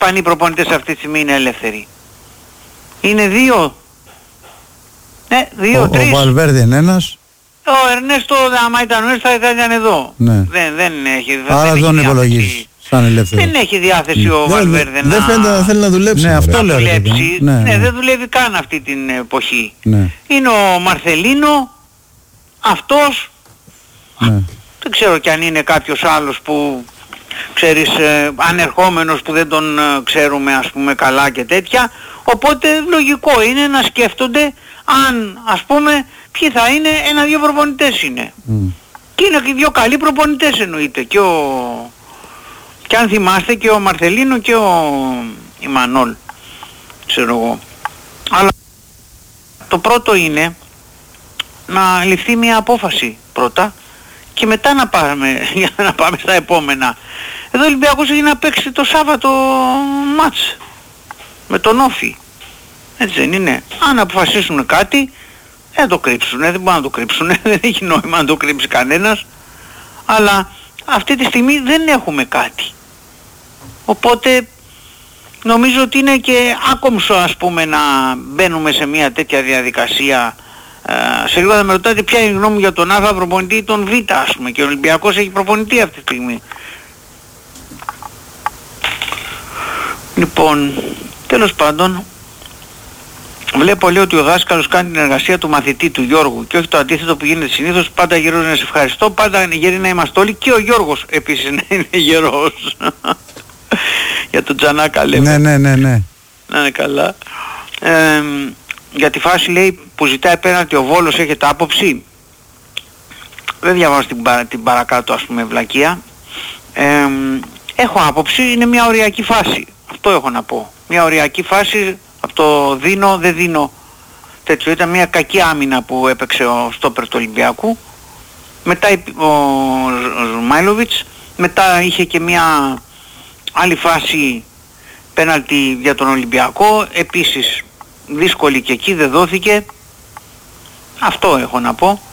Ισπανοί προπονητές αυτή τη στιγμή είναι ελεύθεροι? Είναι 2. Ναι, 2-3. Ο Βαλβέρδε είναι ένας. Ο Ερνέστο, άμα ήταν ο Ερνέστο θα ήταν εδώ. Ναι. Δεν έχει. Άρα δεν υπολογίζει σαν ελεύθερο. Δεν έχει διάθεση ο Βαλβέρδε δεν φαίνεται να θέλει να δουλέψει. Ναι, αυτό λέω. Ναι, δεν δουλεύει καν αυτή την εποχή. Ναι. Είναι ο Μαρθελίνο, αυτός. Ναι. Δεν ξέρω κι αν είναι κάποιος άλλος που ξέρεις, ανερχόμενος που δεν τον ξέρουμε ας πούμε καλά και τέτοια. Οπότε λογικό είναι να σκέφτονται αν ας πούμε ποιοι θα είναι, 1-2 προπονητές είναι. Και είναι και 2 καλοί προπονητές εννοείται. Και αν θυμάστε και ο Μαρθελίνο και ο Ιμανόλ, ξέρω εγώ. Αλλά το πρώτο είναι να ληφθεί μια απόφαση πρώτα και μετά για να πάμε στα επόμενα. Εδώ ο Ολυμπιακός έγινε να παίξει το Σάββατο μάτς με τον Όφη. Έτσι δεν είναι? Αν αποφασίσουν κάτι, δεν το κρύψουν, δεν μπορούν να το κρύψουν, δεν έχει νόημα να το κρύψει κανένας. Αλλά αυτή τη στιγμή δεν έχουμε κάτι. Οπότε νομίζω ότι είναι και άκομψο ας πούμε να μπαίνουμε σε μια τέτοια διαδικασία. Σε λίγο θα με ρωτάτε ποια είναι η γνώμη για τον Α προπονητή ή τον Β ας πούμε, και ο Ολυμπιακός έχει προπονητή αυτή τη στιγμή. Λοιπόν, τέλος πάντων, βλέπω λέει ότι ο δάσκαλος κάνει την εργασία του μαθητή του Γιώργου και όχι το αντίθετο που γίνεται συνήθως. Πάντα γερός να σε ευχαριστώ, πάντα γεροί να είμαστε όλοι, και ο Γιώργος επίσης να είναι γερός. Για τον Τζανάκα λέμε. Ναι. Να είναι καλά. Για τη φάση λέει που ζητάει πέναλτι ο Βόλος, έχετε άποψη? Δεν διαβάζω την παρακάτω ας πούμε βλακεία. Έχω άποψη, είναι μια οριακή φάση. Αυτό έχω να πω. Μια οριακή φάση, από το δίνω, δεν δίνω. Τέτοιο, ήταν μια κακή άμυνα που έπαιξε ο στόπερ του Ολυμπιακού. Μετά ο Ζμάιλοβιτς, μετά είχε και μια άλλη φάση πέναλτι για τον Ολυμπιακό, επίσης δύσκολη και εκεί, δεν δόθηκε. Αυτό έχω να πω.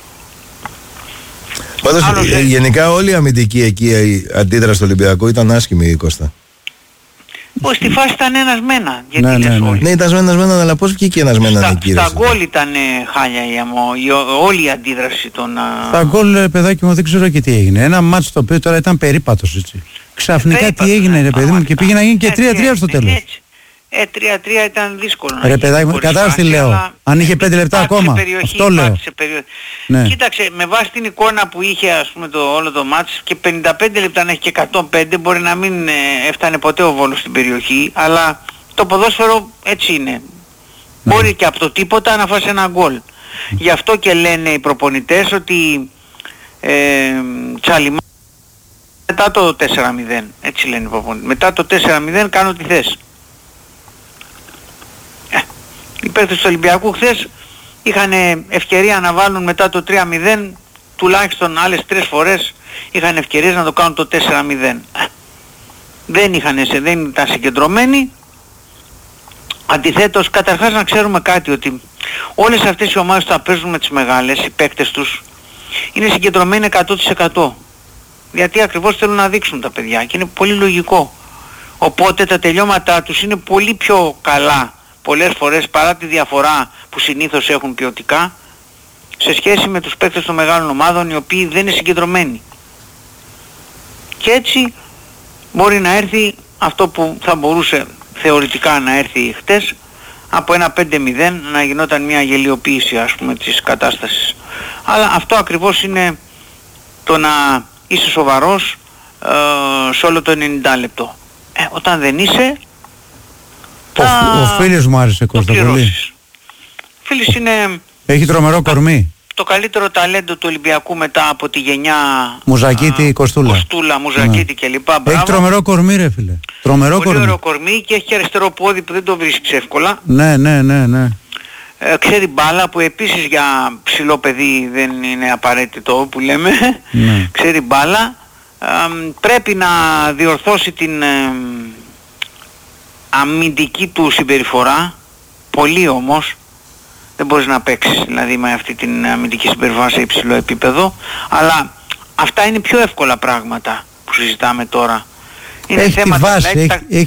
Πάντως γενικά όλη η αμυντική εκεί η αντίδραση του Ολυμπιακού ήταν άσχημη, Κώστα. Στη φάση ήταν ένας μένα. Γιατί λες όλοι? Ναι, ήταν ένας μένα, αλλά πώς βγήκε ένας μένα εκεί? Στα γκολ ήταν χάλια όλη η αντίδραση των... Στα γκολ, παιδάκι μου, δεν ξέρω και τι έγινε. Ένα μάτς το οποίο τώρα ήταν περίπατος, έτσι. Ξαφνικά τι έγινε ρε παιδί μου, και πήγε να γίνει και 3-3 στο τέλος. 3-3 ήταν δύσκολο. Ρε παιδάκι μου, κατάλαβες τι λέω? Αν είχε 5 λεπτά ακόμα, αυτό λέω. Ναι. Κοίταξε, με βάση την εικόνα που είχε ας πούμε όλο το μάτς, και 55 λεπτά να έχει και 105, μπορεί να μην έφτανε ποτέ ο Βόλος στην περιοχή, αλλά το ποδόσφαιρο έτσι είναι. Ναι. Μπορεί και από το τίποτα να φάσει ένα γκολ. Γι' αυτό και λένε οι προπονητές ότι Τσαλιμά μετά το 4-0, έτσι λένε οι προπονητές, μετά το 4-0 κάνω τι θες. Οι παίκτες του Ολυμπιακού χθες είχαν ευκαιρία να βάλουν μετά το 3-0, τουλάχιστον άλλες 3 φορές είχαν ευκαιρίες να το κάνουν το 4-0. Δεν ήταν συγκεντρωμένοι. Αντιθέτως, καταρχάς να ξέρουμε κάτι, ότι όλες αυτές οι ομάδες που θα παίζουν με τις μεγάλες, οι παίκτες τους, είναι συγκεντρωμένοι 100%. Γιατί ακριβώς θέλουν να δείξουν τα παιδιά και είναι πολύ λογικό. Οπότε τα τελειώματά τους είναι πολύ πιο καλά πολλές φορές, παρά τη διαφορά που συνήθως έχουν ποιοτικά, σε σχέση με τους παίκτες των μεγάλων ομάδων, οι οποίοι δεν είναι συγκεντρωμένοι. Και έτσι μπορεί να έρθει αυτό που θα μπορούσε θεωρητικά να έρθει χτες, από ένα 5-0 να γινόταν μια γελιοποίηση ας πούμε της κατάστασης. Αλλά αυτό ακριβώς είναι το να είσαι σοβαρός σε όλο το 90 λεπτό. Όταν δεν είσαι, ο Φίλης μου άρεσε, Κώστα, πολύ. Φίλης είναι... Έχει τρομερό κορμί. Το καλύτερο ταλέντο του Ολυμπιακού μετά από τη γενιά Μουζακίτη, Κοστούλα, Μουζακίτη κλπ. Έχει τρομερό κορμί ρε φίλε. Πολύ ωραίο κορμί και έχει και αριστερό πόδι που δεν το βρίσκεις εύκολα. Ναι. Ξέρει μπάλα, που επίσης για ψηλό παιδί δεν είναι απαραίτητο που λέμε. Ναι. Ξέρει μπάλα. Πρέπει να διορθώσει την αμυντική του συμπεριφορά. Πολύ όμως. Δεν μπορείς να παίξεις δηλαδή με αυτή την αμυντική συμπεριφορά σε υψηλό επίπεδο. Αλλά αυτά είναι πιο εύκολα πράγματα που συζητάμε τώρα. Είναι έχει θέμα τη βάση,